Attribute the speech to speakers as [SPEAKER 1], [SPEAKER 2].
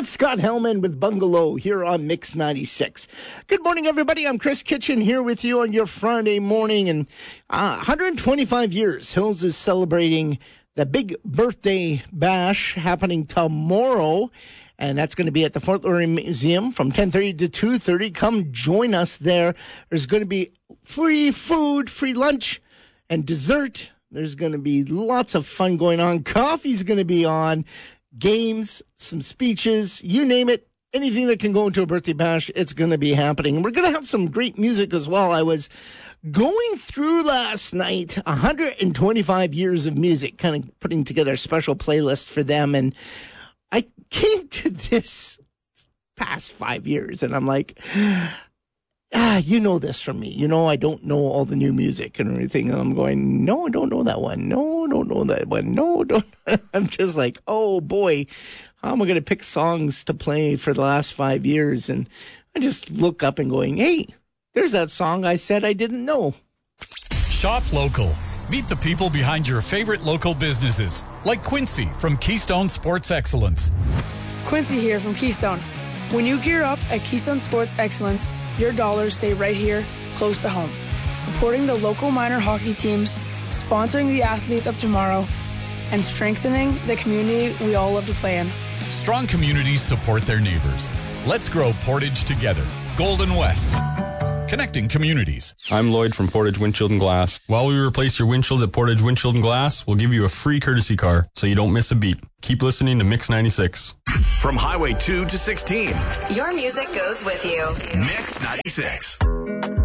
[SPEAKER 1] That's Scott Hellman with Bungalow here on Mix 96. Good morning, everybody. I'm Chris Kitchen here with you on your Friday morning. And 125 years, Hills is celebrating the big birthday bash happening tomorrow. And that's going to be at the Fort Laurier Museum from 10:30 to 2:30. Come join us there. There's going to be free food, free lunch, and dessert. There's going to be lots of fun going on. Coffee's going to be on. Games, some speeches, you name it. Anything that can go into a birthday bash, it's going to be happening. We're going to have some great music as well. I was going through last night 125 years of music, kind of putting together a special playlist for them. And I came to this past 5 years, and I'm like, you know this from me. You know I don't know all the new music and everything. And I'm going, no, I don't know that one. No, don't know that one. No, don't. I'm just like, oh, boy, how am I going to pick songs to play for the last 5 years? And I just look up and going, hey, there's that song I said I didn't know.
[SPEAKER 2] Shop local. Meet the people behind your favorite local businesses, like Quincy from Keystone Sports Excellence.
[SPEAKER 3] Quincy here from Keystone. When you gear up at Keystone Sports Excellence, your dollars stay right here, close to home. Supporting the local minor hockey teams, sponsoring the athletes of tomorrow, and strengthening the community we all love to play in.
[SPEAKER 2] Strong communities support their neighbors. Let's grow Portage together. Golden West. Connecting communities.
[SPEAKER 4] I'm Lloyd from Portage Windshield and Glass. While we replace your windshield at Portage Windshield and Glass, we'll give you a free courtesy car so you don't miss a beat. Keep listening to Mix 96.
[SPEAKER 5] From Highway 2 to 16.
[SPEAKER 6] Your music goes with you.
[SPEAKER 5] Mix 96.